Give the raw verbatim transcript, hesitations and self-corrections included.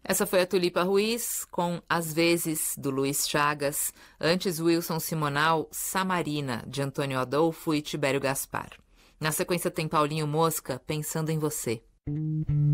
Essa foi a Tulipa Ruiz, com Às Vezes, do Luiz Chagas. Antes, Wilson Simonal, Samarina, de Antônio Adolfo e Tibério Gaspar. Na sequência tem Paulinho Mosca, Pensando em Você.